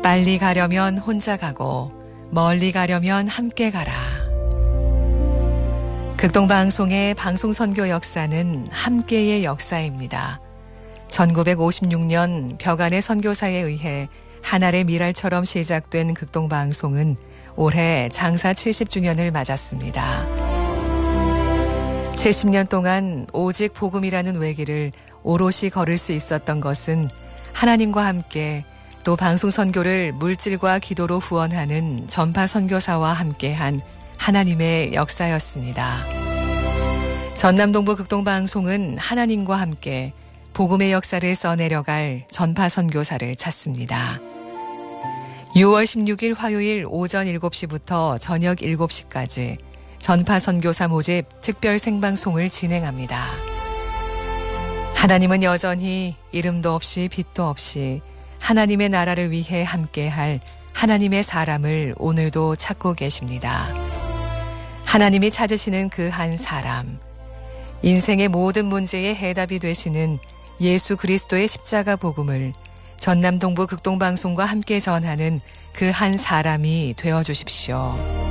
빨리 가려면 혼자 가고 멀리 가려면 함께 가라. 극동방송의 방송선교 역사는 함께의 역사입니다. 1956년 벽안의 선교사에 의해 하늘의 미랄처럼 시작된 극동방송은 올해 장사 70주년을 맞았습니다. 70년 동안 오직 복음이라는 외길을 오롯이 걸을 수 있었던 것은 하나님과 함께 또 방송 선교를 물질과 기도로 후원하는 전파 선교사와 함께한 하나님의 역사였습니다. 전남동부 극동방송은 하나님과 함께 복음의 역사를 써내려갈 전파 선교사를 찾습니다. 6월 16일 화요일 오전 7시부터 저녁 7시까지 전파 선교사 모집 특별 생방송을 진행합니다. 하나님은 여전히 이름도 없이 빛도 없이 하나님의 나라를 위해 함께할 하나님의 사람을 오늘도 찾고 계십니다. 하나님이 찾으시는 그 한 사람, 인생의 모든 문제의 해답이 되시는 예수 그리스도의 십자가 복음을 전남동부 극동방송과 함께 전하는 그 한 사람이 되어주십시오.